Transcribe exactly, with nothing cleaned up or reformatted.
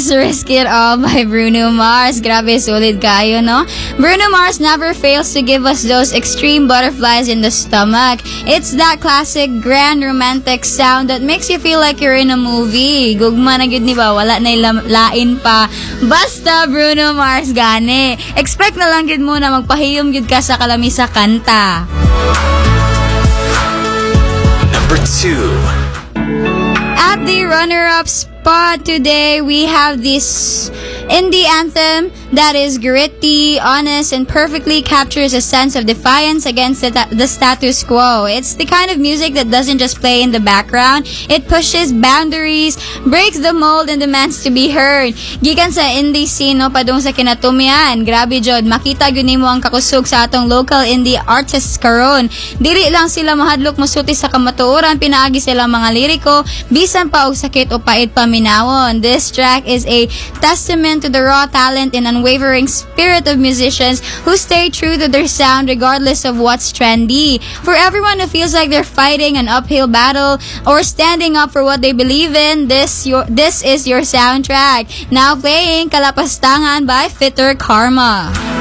is Risk It All by Bruno Mars. Grabe, solid kayo, no? Bruno Mars never fails to give us those extreme butterflies in the stomach. It's that classic grand romantic sound that makes you feel like you're in a movie. Gugma na gud ni ba? Wala na ilam- lain pa. Basta Bruno Mars gani. Expect na lang gud mo na magpahiyom gud ka sa kalami sa kanta. Number two. At the runner-up spot today, we have this indie anthem that is gritty, honest, and perfectly captures a sense of defiance against the, ta- the status quo. It's the kind of music that doesn't just play in the background. It pushes boundaries, breaks the mold, and demands to be heard. Gikan sa indie scene, no, padung sa kinatumian. Grabe, Jod. Makita gyud mo ang kakusog sa atong local indie artists karon. Dili lang sila mahadlok mosulti sa kamatuoran, pinaagi sila mga liriko, bisan pa og sakit o pait paminawon. This track is a testament to the raw talent and unwavering spirit of musicians who stay true to their sound regardless of what's trendy. For everyone who feels like they're fighting an uphill battle or standing up for what they believe in, this your this is your soundtrack. Now playing Kalapastangan by Fitter Karma.